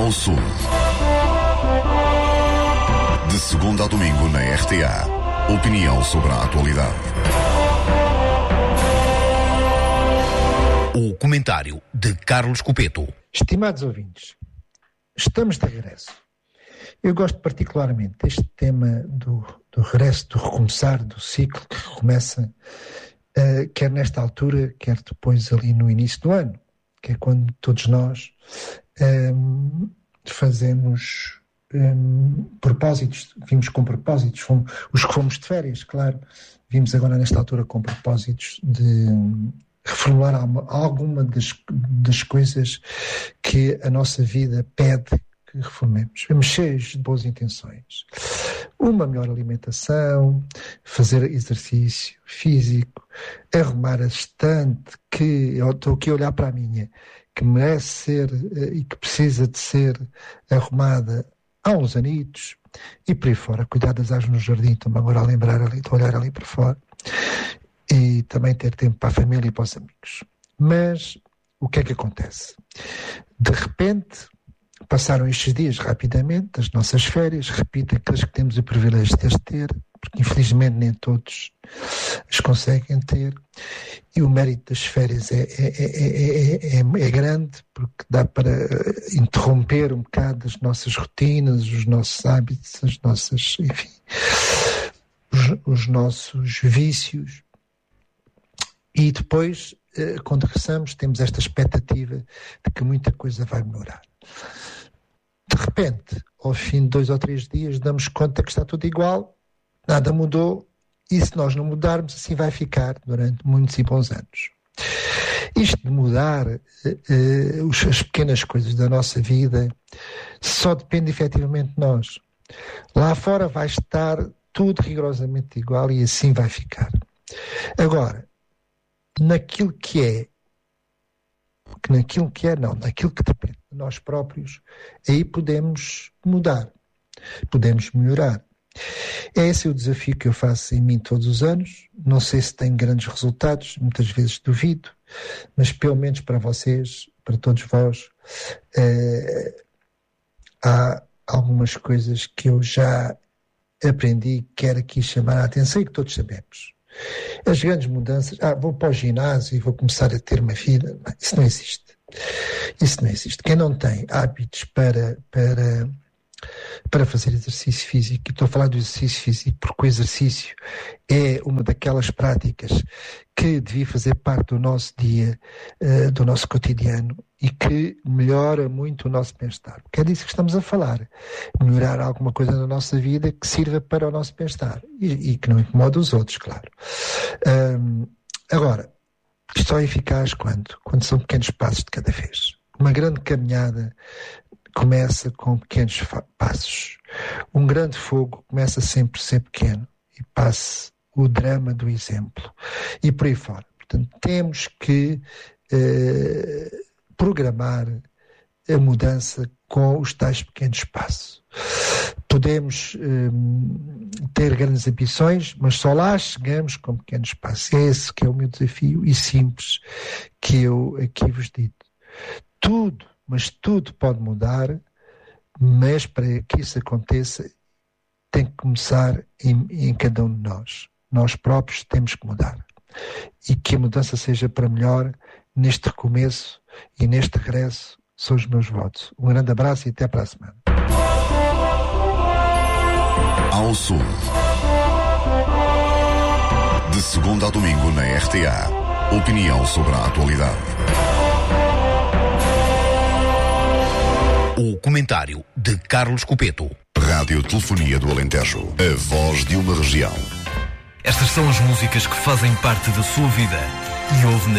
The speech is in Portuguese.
ao Sul. De segunda a domingo na RTA. Opinião sobre a atualidade. O comentário de Carlos Copeto. Estimados ouvintes, estamos de regresso. Eu gosto particularmente deste tema do regresso, do recomeçar, do ciclo que recomeça, quer nesta altura, quer depois ali no início do ano, que é quando todos nós fazemos propósitos, vimos com propósitos, os que fomos de férias, claro, vimos agora nesta altura com propósitos de reformular alguma das coisas que a nossa vida pede que reformemos. Vamos cheios de boas intenções. Uma melhor alimentação, fazer exercício físico, arrumar a estante que eu estou aqui a olhar para a minha, que merece ser e que precisa de ser arrumada há uns anitos, e por aí fora, cuidar das árvores no jardim, estou-me agora a lembrar ali, estou a olhar ali para fora, e também ter tempo para a família e para os amigos. Mas o que é que acontece? De repente, passaram estes dias rapidamente, as nossas férias, repito, aqueles que temos o privilégio de as ter, porque infelizmente nem todos as conseguem ter, e o mérito das férias é grande, porque dá para interromper um bocado as nossas rotinas, os nossos hábitos, as nossas, enfim, os nossos vícios. E depois, quando regressamos, temos esta expectativa de que muita coisa vai melhorar. De repente, ao fim de 2 ou 3 dias, damos conta que está tudo igual, nada mudou, e se nós não mudarmos, assim vai ficar durante muitos e bons anos. Isto de mudar as pequenas coisas da nossa vida só depende efetivamente de nós. Lá fora vai estar tudo rigorosamente igual e assim vai ficar. Agora, naquilo que depende de nós próprios, aí podemos mudar, podemos melhorar. É esse o desafio que eu faço em mim todos os anos. Não sei se tenho grandes resultados, muitas vezes duvido, mas pelo menos para vocês, para todos vós, há algumas coisas que eu já aprendi, quero aqui chamar a atenção e que todos sabemos. As grandes mudanças, vou para o ginásio e vou começar a ter uma vida, não, isso não existe. Isso não existe. Quem não tem hábitos para fazer exercício físico, e estou a falar do exercício físico porque o exercício é uma daquelas práticas que devia fazer parte do nosso dia, do nosso cotidiano, e que melhora muito o nosso bem-estar. Porque é disso que estamos a falar. Melhorar alguma coisa na nossa vida que sirva para o nosso bem-estar e que não incomode os outros, claro. Agora, isto só é eficaz quando são pequenos passos de cada vez. Uma grande caminhada começa com pequenos passos. Um grande fogo começa sempre a ser pequeno e passa o drama do exemplo. E por aí fora. Portanto, temos que programar a mudança com os tais pequenos passos. Podemos ter grandes ambições, mas só lá chegamos com pequenos passos. É esse que é o meu desafio e simples que eu aqui vos digo. Mas tudo pode mudar, mas para que isso aconteça tem que começar em cada um de nós. Nós próprios temos que mudar. E que a mudança seja para melhor neste recomeço e neste regresso são os meus votos. Um grande abraço e até para a semana. Ao Sul. De segunda a domingo na RTA. Opinião sobre a atualidade. O comentário de Carlos Copeto. Rádio Telefonia do Alentejo. A voz de uma região. Estas são as músicas que fazem parte da sua vida e ouve